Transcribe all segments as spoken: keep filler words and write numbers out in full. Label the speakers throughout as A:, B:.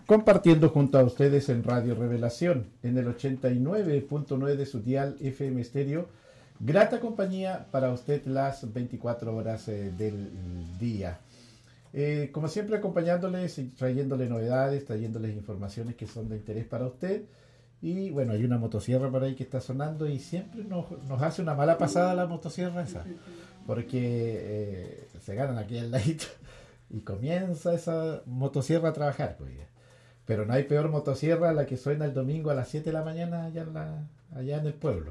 A: compartiendo junto a ustedes en Radio Revelación, en el ochenta y nueve punto nueve de su dial F M Estéreo. Grata compañía para usted las veinticuatro horas eh, del día. Eh, como siempre, acompañándoles y trayéndoles novedades, trayéndoles informaciones que son de interés para usted. Y bueno, hay una motosierra por ahí que está sonando y siempre nos, nos hace una mala pasada la motosierra esa, porque eh, se ganan aquí al ladito y comienza esa motosierra a trabajar, pues. Pero no hay peor motosierra la que suena el domingo a las siete de la mañana allá en, la, allá en el pueblo.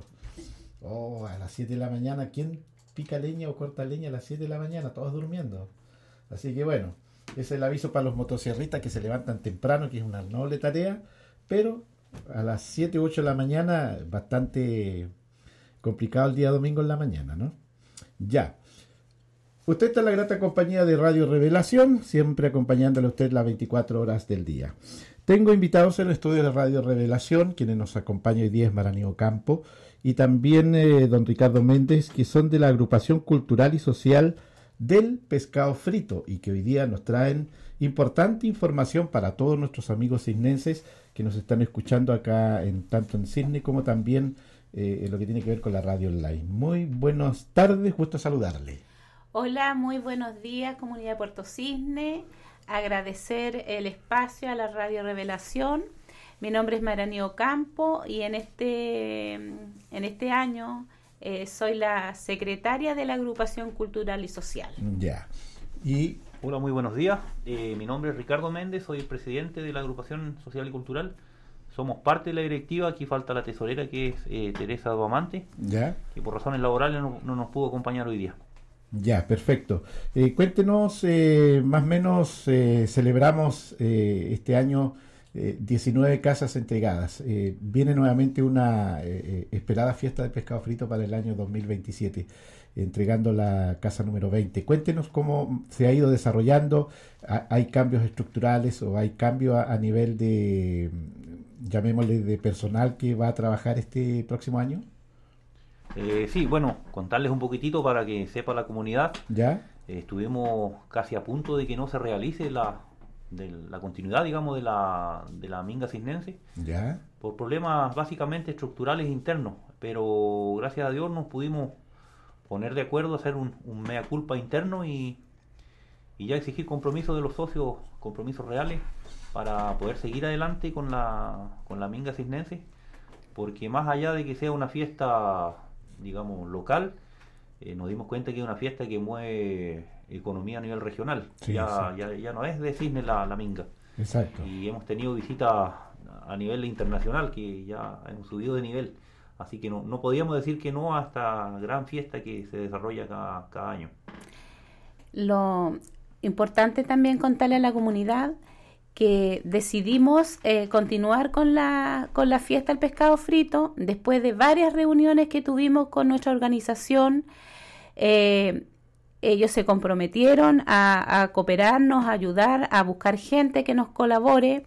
A: Oh, a las siete de la mañana, ¿quién pica leña o corta leña a las siete de la mañana? Todos durmiendo. Así que bueno, ese es el aviso para los motosierristas que se levantan temprano, que es una noble tarea, pero a las siete u ocho de la mañana, bastante complicado el día domingo en la mañana, ¿no? Ya. Usted está en la grata compañía de Radio Revelación, siempre acompañándole a usted las veinticuatro horas del día. Tengo invitados en el estudio de Radio Revelación, quienes nos acompañan hoy día es Maraní Ocampo, y también eh, don Ricardo Méndez, que son de la agrupación cultural y social del pescado frito, y que hoy día nos traen importante información para todos nuestros amigos cisnenses que nos están escuchando acá, en tanto en Cisne como también eh, en lo que tiene que ver con la radio online. Muy buenas tardes, gusto saludarle.
B: Hola, muy buenos días, comunidad de Puerto Cisne. Agradecer el espacio a la Radio Revelación. Mi nombre es Maraní Ocampo y en este, en este año eh, soy la secretaria de la Agrupación Cultural y Social.
A: Ya. Y
C: hola, muy buenos días. Eh, mi nombre es Ricardo Méndez, soy el presidente de la Agrupación Social y Cultural. Somos parte de la directiva, aquí falta la tesorera que es eh, Teresa Duamante,
A: ya,
C: que por razones laborales no, no nos pudo acompañar hoy día.
A: Ya, perfecto. Eh, cuéntenos, eh, más o menos eh, celebramos eh, este año eh, diecinueve casas entregadas. Eh, viene nuevamente una eh, esperada fiesta de pescado frito para el año dos mil veintisiete, entregando la casa número veinte. Cuéntenos cómo se ha ido desarrollando. ¿Hay cambios estructurales o hay cambios a, a nivel de, llamémosle, de personal que va a trabajar este próximo año?
C: Eh, sí, bueno, contarles un poquitito para que sepa la comunidad.
A: ¿Ya?
C: Eh, estuvimos casi a punto de que no se realice la, de la continuidad, digamos, de la, de la minga cisnense.
A: ¿Ya?
C: Por problemas básicamente estructurales internos, pero gracias a Dios nos pudimos poner de acuerdo, hacer un, un mea culpa interno y, y ya exigir compromisos de los socios, compromisos reales, para poder seguir adelante con la, con la minga cisnense, porque más allá de que sea una fiesta, digamos, local, eh, nos dimos cuenta que es una fiesta que mueve economía a nivel regional. Sí, ya, sí. ya ya no es de Cisne la, la minga.
A: Exacto.
C: Y hemos tenido visitas a nivel internacional, que ya hemos subido de nivel. Así que no, no podíamos decir que no a esta gran fiesta que se desarrolla cada, cada año.
B: Lo importante también contarle a la comunidad que decidimos eh, continuar con la, con la fiesta del pescado frito después de varias reuniones que tuvimos con nuestra organización. Eh, ellos se comprometieron a, a cooperarnos, a ayudar, a buscar gente que nos colabore,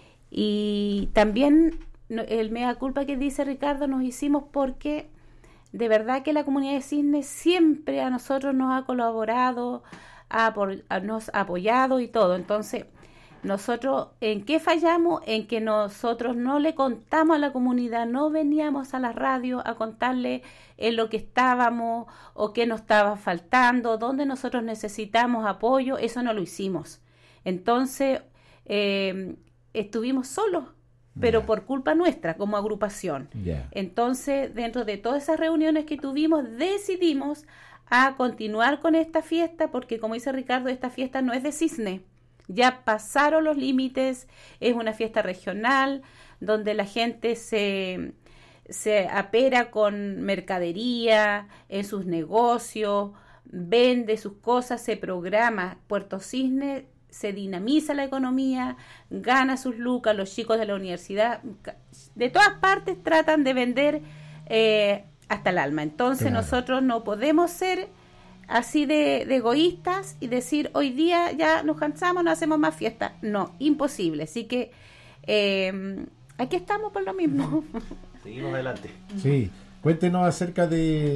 B: y también el mea culpa que dice Ricardo nos hicimos porque de verdad que la comunidad de Cisne siempre a nosotros nos ha colaborado, ha, ha, nos ha apoyado y todo. Entonces, nosotros, ¿en qué fallamos? En que nosotros no le contamos a la comunidad, no veníamos a la radio a contarle en lo que estábamos o qué nos estaba faltando, dónde nosotros necesitamos apoyo. Eso no lo hicimos. Entonces, eh, estuvimos solos, pero yeah. por culpa nuestra como agrupación. Yeah. Entonces, dentro de todas esas reuniones que tuvimos, decidimos a continuar con esta fiesta, porque como dice Ricardo, esta fiesta no es de Cisne. Ya pasaron los límites, es una fiesta regional donde la gente se, se apera con mercadería en sus negocios, vende sus cosas, se programa. Puerto Cisne se dinamiza la economía, gana sus lucas, los chicos de la universidad, de todas partes tratan de vender eh, hasta el alma. Entonces claro. nosotros no podemos ser así de, de egoístas y decir hoy día ya nos cansamos, no hacemos más fiesta. No, imposible. Así que eh, aquí estamos por lo mismo.
C: Seguimos adelante.
A: Sí, cuéntenos acerca de